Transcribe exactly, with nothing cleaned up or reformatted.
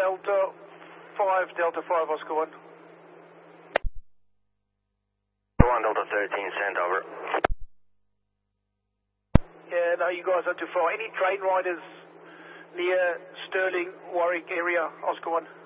Delta five, Delta five, Oscar one. one Delta thirteen, send over. Yeah, no, you guys are too far. Any train riders near Stirling, Warwick area, Oscar one?